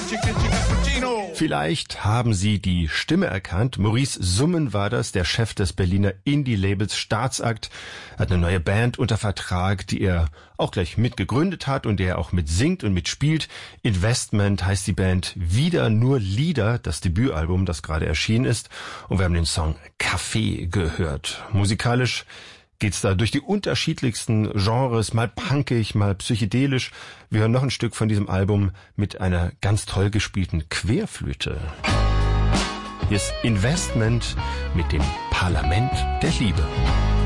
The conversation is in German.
Vielleicht haben Sie die Stimme erkannt. Maurice Summen war das, der Chef des Berliner Indie-Labels Staatsakt. Er hat eine neue Band unter Vertrag, die er auch gleich mitgegründet hat und der er auch mitsingt und mitspielt. Investment heißt die Band. Wieder nur Lieder, das Debütalbum, das gerade erschienen ist. Und wir haben den Song Café gehört. Musikalisch geht's da durch die unterschiedlichsten Genres, mal punkig, mal psychedelisch. Wir hören noch ein Stück von diesem Album mit einer ganz toll gespielten Querflöte. Hier ist Investment mit dem Parlament der Liebe.